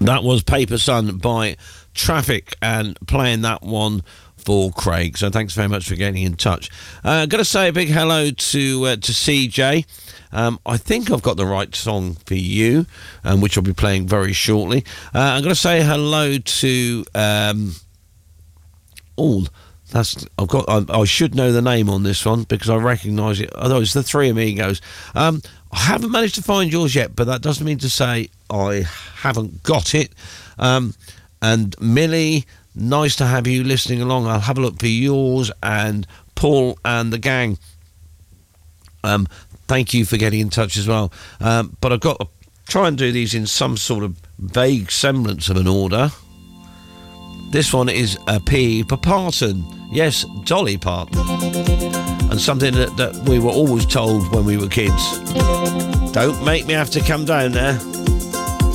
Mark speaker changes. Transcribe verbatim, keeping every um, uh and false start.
Speaker 1: That was Paper Sun by Traffic, and playing that one for Craig. So thanks very much for getting in touch. Uh, got to say a big hello to uh, to C J. Um, I think I've got the right song for you, um, which I'll be playing very shortly. Uh, I'm going to say hello to um, all. That's I've got. I, I should know the name on this one because I recognise it. Although it's the Three Amigos. Um, I haven't managed to find yours yet, but that doesn't mean to say I haven't got it. Um, and Millie, nice to have you listening along. I'll have a look for yours, and Paul and the gang. Um, thank you for getting in touch as well. Um, but I've got to try and do these in some sort of vague semblance of an order. This one is a P for Parton. Yes, Dolly Parton. And something that, that we were always told when we were kids. Don't make me have to come down there.